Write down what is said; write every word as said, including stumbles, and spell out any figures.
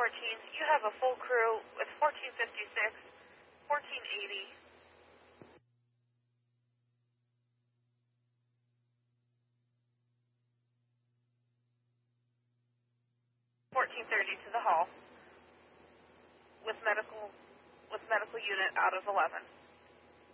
fourteen, you have a full crew with fourteen fifty-six, fourteen eighty. fourteen thirty to the hall with medical with medical unit out of eleven.